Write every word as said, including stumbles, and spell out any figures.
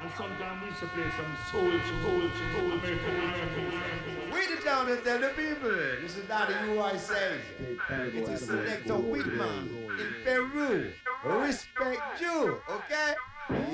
And sometimes we used to play some soul, soul, soul, American, American. Read it down and tell the people. This is not the U I say. It is Selector Whitman in Peru. Respect you, okay?